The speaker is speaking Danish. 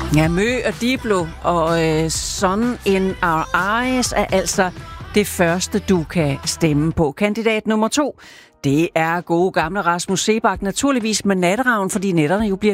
Ja, Mø og Diplo og Sun in Our Eyes er altså det første, du kan stemme på. Kandidat nummer 2, det er gode gamle Rasmus Seebach, naturligvis med Natteravn, fordi nætterne jo bliver